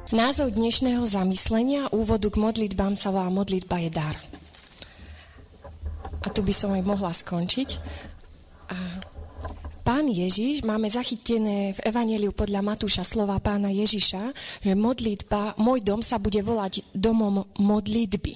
Názov dnešného zamyslenia, úvodu k modlitbám sa volá Modlitba je dar. A tu by som aj mohla skončiť. Pán Ježiš, máme zachytené v Evanjeliu podľa Matúša slova pána Ježiša, že modlitba, môj dom sa bude volať domom modlitby.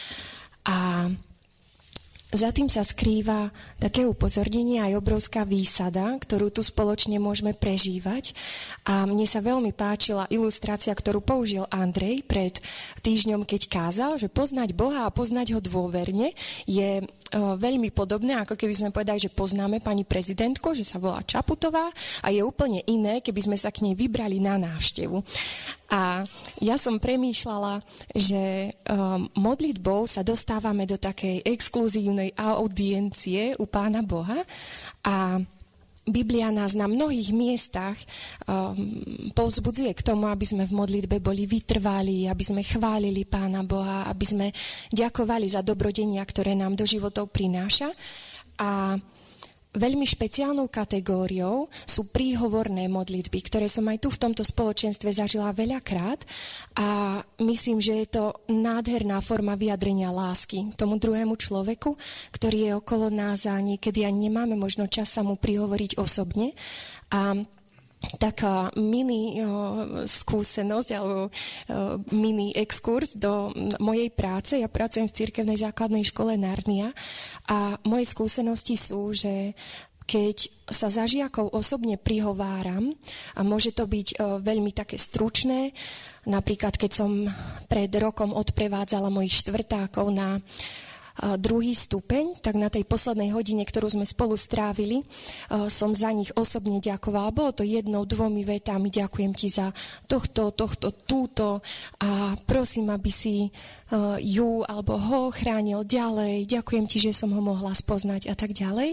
A za tým sa skrýva také upozornenie aj obrovská výsada, ktorú tu spoločne môžeme prežívať. A mne sa veľmi páčila ilustrácia, ktorú použil Andrej pred týždňom, keď kázal, že poznať Boha a poznať ho dôverne je veľmi podobné, ako keby sme povedali, že poznáme pani prezidentku, že sa volá Čaputová a je úplne iné, keby sme sa k nej vybrali na návštevu. A ja som premýšľala, že modlitbou sa dostávame do takej exkluzívnej audiencie u Pána Boha a Biblia nás na mnohých miestach povzbudzuje k tomu, aby sme v modlitbe boli vytrvalí, aby sme chválili Pána Boha, aby sme ďakovali za dobrodenia, ktoré nám do životov prináša. A veľmi špeciálnou kategóriou sú príhovorné modlitby, ktoré som aj tu v tomto spoločenstve zažila veľakrát a myslím, že je to nádherná forma vyjadrenia lásky tomu druhému človeku, ktorý je okolo nás a niekedy ani nemáme možno čas sa mu prihovoriť osobne. A taká mini skúsenosť alebo mini exkurs do mojej práce. Ja pracujem v cirkevnej základnej škole Narnia a moje skúsenosti sú, že keď sa za žiakov osobne prihováram, a môže to byť veľmi také stručné, napríklad keď som pred rokom odprevádzala mojich štvrtákov na druhý stupeň, tak na tej poslednej hodine, ktorú sme spolu strávili, som za nich osobne ďakovala. Bolo to 1-2 vetami, ďakujem ti za tohto, túto a prosím, aby si ju alebo ho chránil ďalej, ďakujem ti, že som ho mohla spoznať a tak ďalej.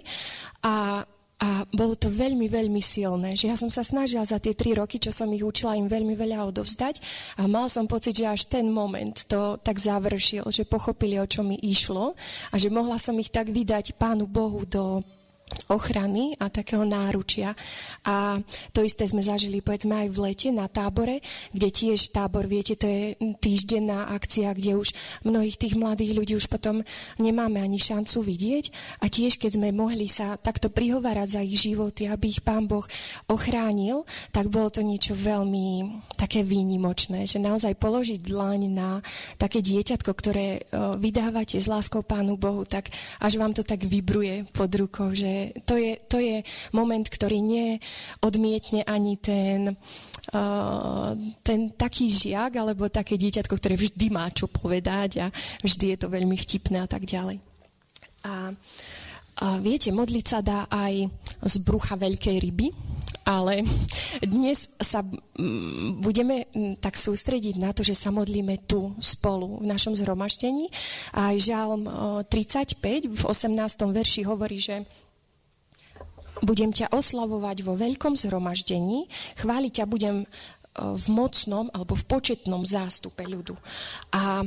A bolo to veľmi, veľmi silné, že ja som sa snažila za tie 3 roky, čo som ich učila, im veľmi veľa odovzdať a mal som pocit, že až ten moment to tak završil, že pochopili, o čo mi išlo a že mohla som ich tak vydať Pánu Bohu do ochrany a takého náručia. A to isté sme zažili, povedzme, aj v lete na tábore, kde tiež tábor, viete, to je týždenná akcia, kde už mnohých tých mladých ľudí už potom nemáme ani šancu vidieť. A tiež, keď sme mohli sa takto prihovárať za ich životy, aby ich Pán Boh ochránil, tak bolo to niečo veľmi také výnimočné, že naozaj položiť dlaň na také dieťatko, ktoré vydávate s láskou Pánu Bohu, tak až vám to tak vibruje pod rukou, že to je moment, ktorý neodmietne ani ten taký žiak alebo také dieťatko, ktoré vždy má čo povedať a vždy je to veľmi vtipné a tak ďalej. A viete, modliť sa dá aj z brucha veľkej ryby, ale dnes sa budeme tak sústrediť na to, že sa modlíme tu spolu v našom zhromaždení. A Žalm 35 v 18. verši hovorí, že budem ťa oslavovať vo veľkom zhromaždení, chváliť ťa budem v mocnom alebo v početnom zástupe ľudu. A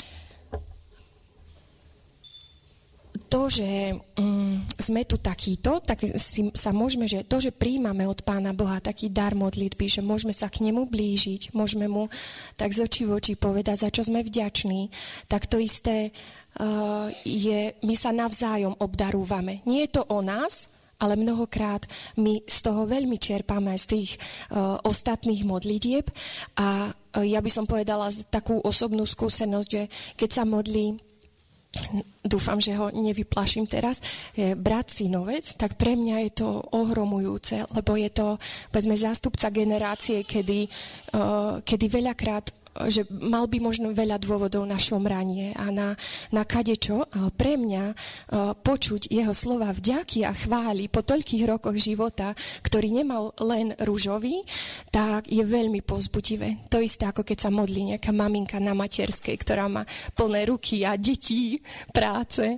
to, že sme tu takýto, tak sa môžeme, že to, že príjmame od Pána Boha taký dar modlitby, že môžeme sa k nemu blížiť, môžeme mu tak z očí v oči povedať, za čo sme vďační, tak to isté my sa navzájom obdarúvame. Nie je to o nás, ale mnohokrát my z toho veľmi čerpáme z tých ostatných modlitieb a ja by som povedala takú osobnú skúsenosť, že keď sa modlí, dúfam, že ho nevyplaším teraz, brat Synovec, tak pre mňa je to ohromujúce, lebo je to, povedzme, zástupca generácie, kedy veľakrát, že mal by možno veľa dôvodov na šomranie a na kadečo, ale pre mňa počuť jeho slova vďaky a chvály po toľkých rokoch života, ktorý nemal len ružový, tak je veľmi povzbudivé. To isté, ako keď sa modlí nejaká maminka na materskej, ktorá má plné ruky a detí, práce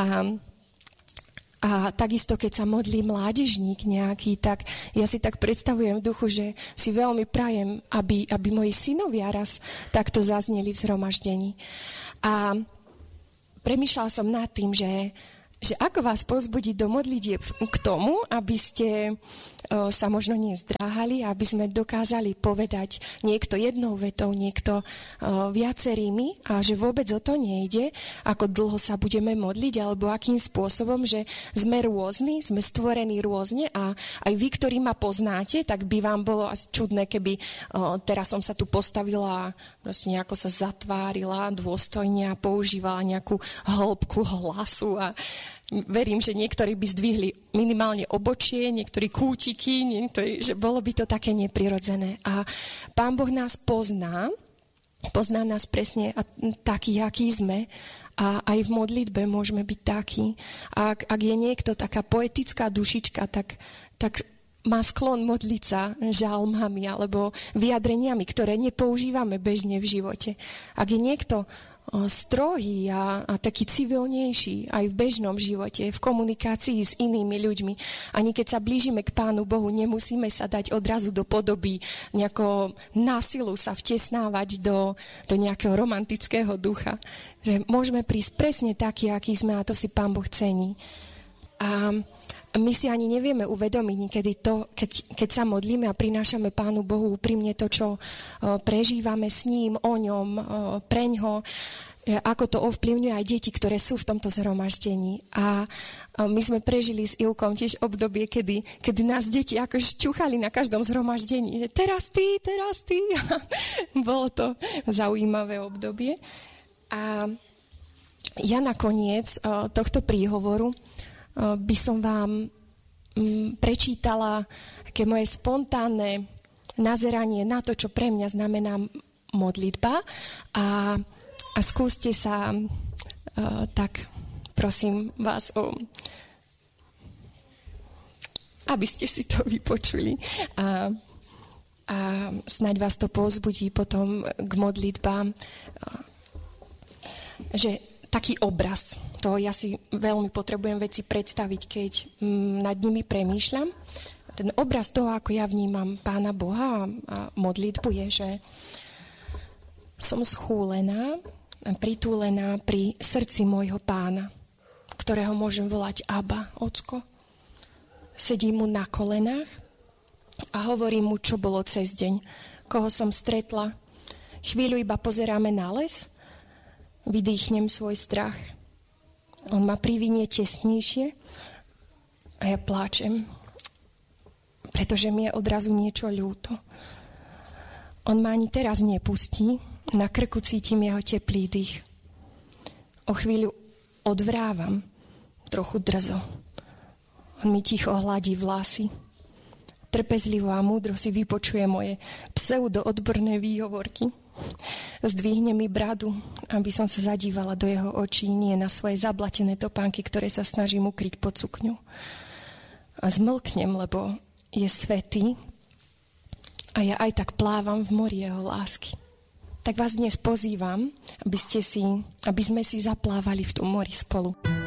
a takisto, keď sa modlí mládežník nejaký, tak ja si tak predstavujem v duchu, že si veľmi prajem, aby moji synovia raz takto zazneli v zhromaždení. A premýšľala som nad tým, že že ako vás povzbudiť do modlitieb k tomu, aby ste sa možno nezdráhali, aby sme dokázali povedať niekto jednou vetou, niekto viacerými a že vôbec o to nejde, ako dlho sa budeme modliť alebo akým spôsobom, že sme rôzni, sme stvorení rôzne a aj vy, ktorí ma poznáte, tak by vám bolo asi čudné, keby teraz som sa tu postavila a proste nejako sa zatvárila dôstojne a používala nejakú hĺbku hlasu a verím, že niektorí by zdvihli minimálne obočie, niektorí kútiky, niektorí, že bolo by to také neprirodzené. A Pán Boh nás pozná nás presne taký, aký sme a aj v modlitbe môžeme byť takí. A ak je niekto taká poetická dušička, tak má sklon modliť sa žalmami alebo vyjadreniami, ktoré nepoužívame bežne v živote. Ak je niekto strohý a taký civilnejší aj v bežnom živote, v komunikácii s inými ľuďmi. Ani keď sa blížime k Pánu Bohu, nemusíme sa dať odrazu do podoby, nejako násilu sa vtesnávať do nejakého romantického ducha. Že môžeme prísť presne taký, aký sme a to si Pán Boh cení. A my si ani nevieme uvedomiť niekedy to, keď sa modlíme a prinášame Pánu Bohu úprimne to, čo prežívame s ním, o ňom, preňho, ako to ovplyvňuje aj deti, ktoré sú v tomto zhromaždení. A my sme prežili s Ivkom tiež obdobie, kedy nás deti ako šťuchali na každom zhromaždení, že teraz ty. Bolo to zaujímavé obdobie. A ja nakoniec tohto príhovoru by som vám prečítala také moje spontánne nazeranie na to, čo pre mňa znamená modlitba a skúste sa tak, prosím vás, aby ste si to vypočuli a snáď vás to povzbudí potom k modlitbám, že taký obraz, to ja si veľmi potrebujem veci predstaviť, keď nad nimi premýšľam. Ten obraz toho, ako ja vnímam Pána Boha a modlitbu je, že som schúlená, pritúlená pri srdci môjho Pána, ktorého môžem volať Abba, Ocko. Sedím mu na kolenách a hovorím mu, čo bolo cez deň, koho som stretla. Chvíľu iba pozeráme na les, vydýchnem svoj strach. On ma privinie tesnejšie a ja pláčem, pretože mi je odrazu niečo ľúto. On ma ani teraz nepustí, na krku cítim jeho teplý dých. O chvíľu odvrávam, trochu drzo. On mi ticho hladí vlasy. Trpezlivo a múdro si vypočuje moje pseudoodborné výhovorky. Zdvihne mi bradu, aby som sa zadívala do jeho očí, nie na svoje zablatené topánky, ktoré sa snažím ukryť pod sukňu. A zmlknem, lebo je svätý a ja aj tak plávam v mori jeho lásky. Tak vás dnes pozývam, aby sme si zaplávali v tom mori spolu.